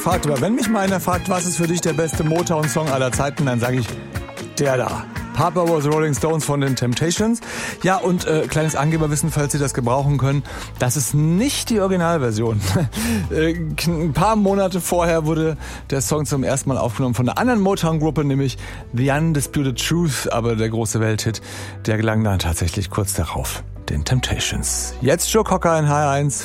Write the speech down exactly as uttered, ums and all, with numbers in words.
gefragt, aber wenn mich mal einer fragt, was ist für dich der beste Motown-Song aller Zeiten, dann sage ich, der da. Papa was Rolling Stones von den Temptations. Ja, und äh, kleines Angeberwissen, falls Sie das gebrauchen können, das ist nicht die Originalversion. äh, ein paar Monate vorher wurde der Song zum ersten Mal aufgenommen von einer anderen Motown-Gruppe, nämlich The Undisputed Truth, aber der große Welthit, der gelang dann tatsächlich kurz darauf den Temptations. Jetzt Joe Cocker in H eins.